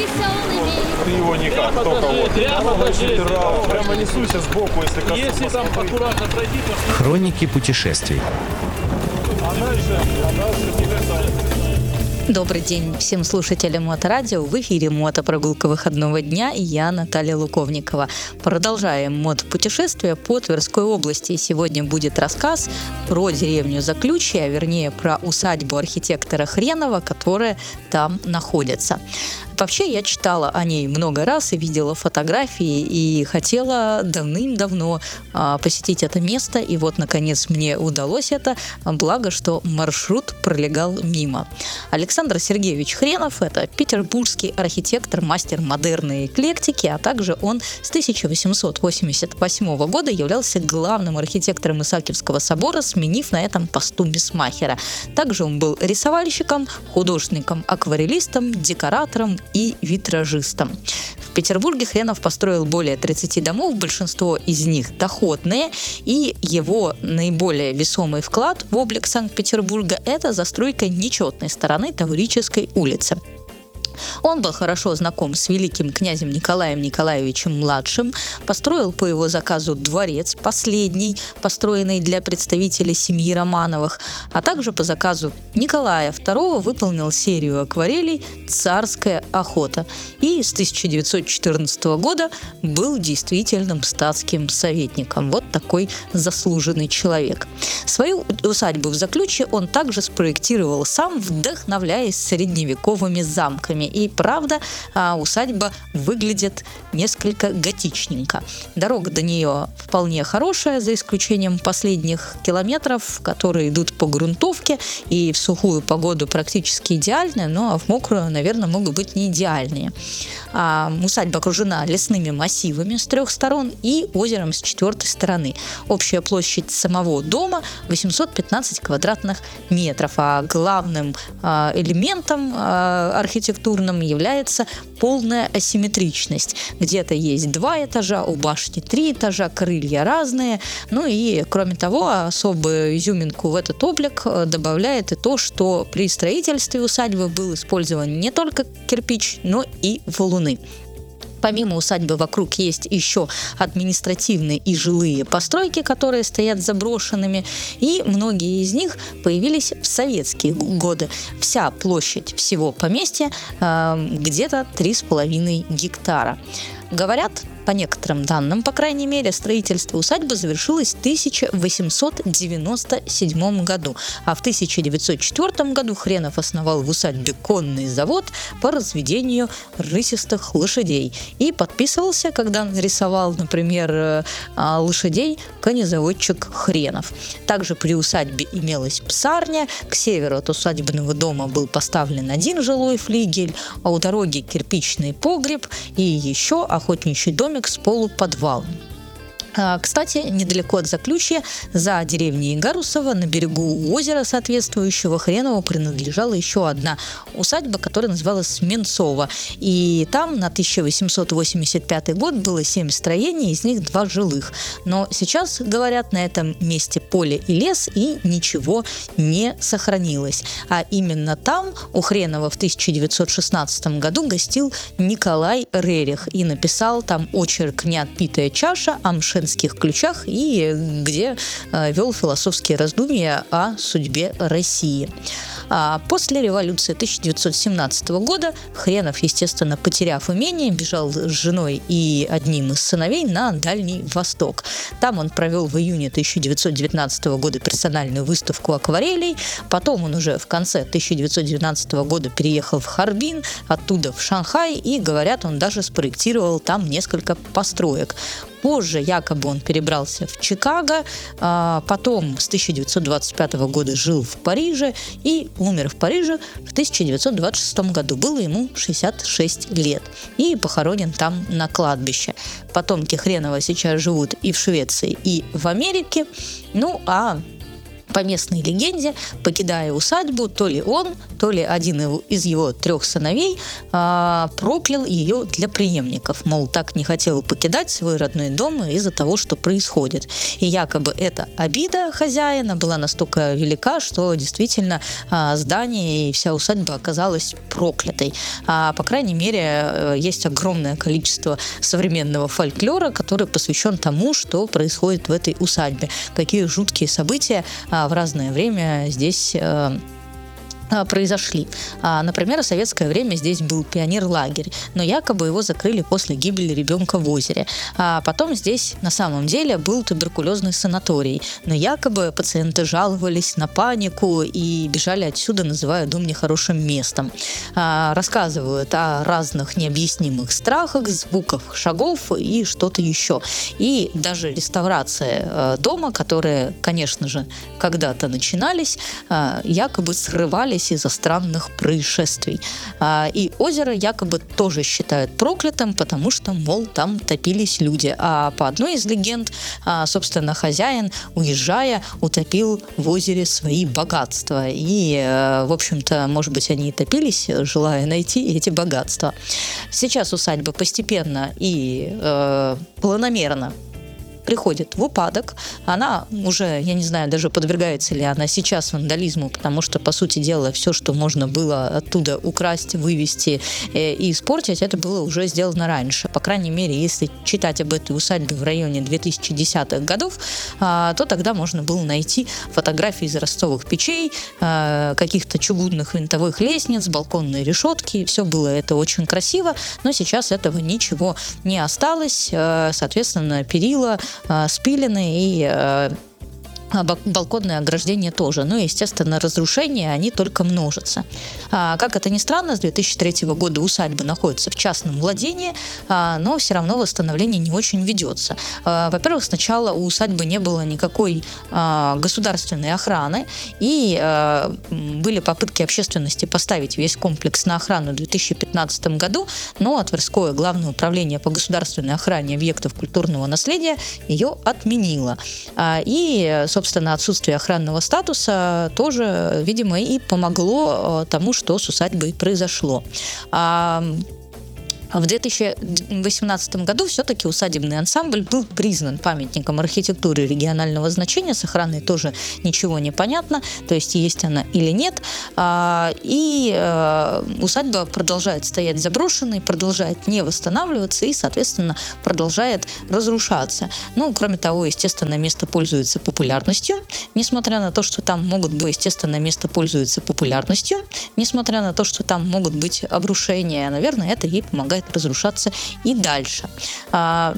Ты его никак, только вот. Прямо несуйся сбоку, если коснусь. Если там аккуратно пройти, то... Хроники путешествий. Она же не касается. Добрый день всем слушателям Моторадио. В эфире мотопрогулка выходного дня, и я, Наталья Луковникова. Продолжаем мотопутешествие по Тверской области. Сегодня будет рассказ про деревню Заключье, а вернее про усадьбу архитектора Хренова, которая там находится. Вообще, я читала о ней много раз и видела фотографии, и хотела давным-давно посетить это место, и вот, наконец, мне удалось это, благо, что маршрут пролегал мимо. Александр Сергеевич Хренов – это петербургский архитектор, мастер модерной эклектики, а также он с 1888 года являлся главным архитектором Исаакиевского собора, сменив на этом посту миссмахера. Также он был рисовальщиком, художником, акварелистом, декоратором и витражистом. В Петербурге Хренов построил более 30 домов, большинство из них доходные, и его наиболее весомый вклад в облик Санкт-Петербурга – это застройка нечетной стороны Таврической улицы. Он был хорошо знаком с великим князем Николаем Николаевичем-младшим, построил по его заказу дворец, последний, построенный для представителей семьи Романовых, а также по заказу Николая II выполнил серию акварелей «Царская охота» и с 1914 года был действительным статским советником. Вот такой заслуженный человек. Свою усадьбу в Заключье он также спроектировал сам, вдохновляясь средневековыми замками. И правда, усадьба выглядит несколько готичненько. Дорога до нее вполне хорошая, за исключением последних километров, которые идут по грунтовке, и в сухую погоду практически идеальная, но в мокрую, наверное, могут быть не идеальные. Усадьба окружена лесными массивами с 3 сторон и озером с 4 стороны. Общая площадь самого дома 815 квадратных метров, а главным элементом архитектурным является полная асимметричность. Где-то есть 2 этажа, у башни 3 этажа, крылья разные. Ну и, кроме того, особую изюминку в этот облик добавляет и то, что при строительстве усадьбы был использован не только кирпич, но и валуны. Помимо усадьбы вокруг есть еще административные и жилые постройки, которые стоят заброшенными, и многие из них появились в советские годы. Вся площадь всего поместья где-то 3,5 гектара. Говорят, по некоторым данным, по крайней мере, строительство усадьбы завершилось в 1897 году, а в 1904 году Хренов основал в усадьбе конный завод по разведению рысистых лошадей и подписывался, когда он рисовал, например, лошадей, конезаводчик Хренов. Также при усадьбе имелась псарня, к северу от усадебного дома был поставлен 1 жилой флигель, а у дороги кирпичный погреб и еще охотничий домик с полуподвалом. Кстати, недалеко от Заключья, за деревней Гарусово, на берегу озера соответствующего, Хренову принадлежала еще одна усадьба, которая называлась Сменцова. И там на 1885 год было 7 строений, из них 2 жилых. Но сейчас, говорят, на этом месте поле и лес, и ничего не сохранилось. А именно там у Хренова в 1916 году гостил Николай Рерих и написал там очерк «Неотпитая чаша» о мшенских ключах и где вел философские раздумья о судьбе России. После революции 1917 года Хренов, естественно, потеряв имение, бежал с женой и одним из сыновей на Дальний Восток. Там он провел в июне 1919 года персональную выставку акварелей. Потом он уже в конце 1919 года переехал в Харбин, оттуда в Шанхай, и, говорят, он даже спроектировал там несколько построек. Позже якобы он перебрался в Чикаго, потом с 1925 года жил в Париже и умер в Париже в 1926 году. Было ему 66 лет и похоронен там на кладбище. Потомки Хренова сейчас живут и в Швеции, и в Америке. Ну, а По местной легенде, покидая усадьбу, то ли он, то ли один из его 3 сыновей проклял ее для преемников. Мол, так не хотел покидать свой родной дом из-за того, что происходит. И якобы эта обида хозяина была настолько велика, что действительно здание и вся усадьба оказалась проклятой. По крайней мере, есть огромное количество современного фольклора, который посвящен тому, что происходит в этой усадьбе. Какие жуткие события в разное время здесь произошли. Например, в советское время здесь был пионерлагерь, но якобы его закрыли после гибели ребенка в озере. Потом здесь на самом деле был туберкулезный санаторий, но якобы пациенты жаловались на панику и бежали отсюда, называя дом нехорошим местом. Рассказывают о разных необъяснимых страхах, звуках шагов и что-то еще. И даже реставрация дома, которые, конечно же, когда-то начинались, якобы срывались из-за странных происшествий. И озеро якобы тоже считают проклятым, потому что, мол, там топились люди. А по одной из легенд, собственно, хозяин, уезжая, утопил в озере свои богатства. И, в общем-то, может быть, они и топились, желая найти эти богатства. Сейчас усадьба постепенно и планомерно приходит в упадок. Она уже, я не знаю, даже подвергается ли она сейчас вандализму, потому что, по сути дела, все, что можно было оттуда украсть, вывести и испортить, это было уже сделано раньше. По крайней мере, если читать об этой усадьбе в районе 2010-х годов, то тогда можно было найти фотографии из ростовых печей, каких-то чугунных винтовых лестниц, балконные решетки. Все было это очень красиво, но сейчас этого ничего не осталось. Соответственно, перила спилены и балконное ограждение тоже. Ну и, естественно, разрушения, они только множатся. Как это ни странно, с 2003 года усадьба находится в частном владении, но все равно восстановление не очень ведется. Во-первых, сначала у усадьбы не было никакой государственной охраны, и были попытки общественности поставить весь комплекс на охрану в 2015 году, но Тверское главное управление по государственной охране объектов культурного наследия ее отменило. И, собственно, отсутствие охранного статуса тоже, видимо, и помогло тому, что с усадьбой произошло. В 2018 году все-таки усадебный ансамбль был признан памятником архитектуры регионального значения. С охраной тоже ничего не понятно, то есть она или нет. И усадьба продолжает стоять заброшенной, продолжает не восстанавливаться и, соответственно, продолжает разрушаться. Ну, кроме того, естественно, место пользуется популярностью. Несмотря на то, что там могут быть, естественно, место пользуется популярностью. Несмотря на то, что там могут быть обрушения, наверное, это ей помогает разрушаться и дальше.